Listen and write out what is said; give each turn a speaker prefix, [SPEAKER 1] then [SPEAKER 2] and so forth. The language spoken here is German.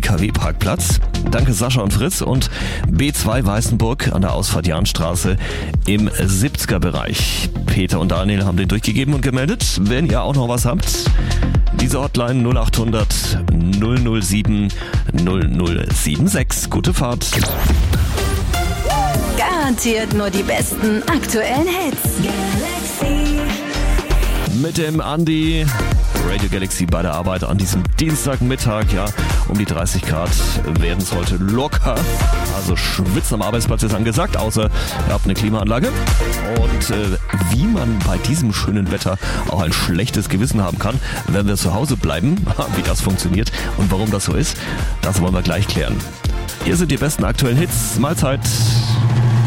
[SPEAKER 1] LKW-Parkplatz. Danke Sascha und Fritz und B2 Weißenburg an der Ausfahrt Jahnstraße im 70er-Bereich. Peter und Daniel haben den durchgegeben und gemeldet. Wenn ihr auch noch was habt, diese Hotline 0800 007 0076. Gute Fahrt.
[SPEAKER 2] Garantiert nur die besten aktuellen Hits. Galaxy.
[SPEAKER 1] Mit dem Andi, Radio Galaxy bei der Arbeit an diesem Dienstagmittag, ja, um die 30 Grad werden es heute locker. Also Schwitzen am Arbeitsplatz ist angesagt, außer ihr habt eine Klimaanlage. Und wie man bei diesem schönen Wetter auch ein schlechtes Gewissen haben kann, wenn wir zu Hause bleiben, wie das funktioniert und warum das so ist, das wollen wir gleich klären. Hier sind die besten aktuellen Hits. Mahlzeit.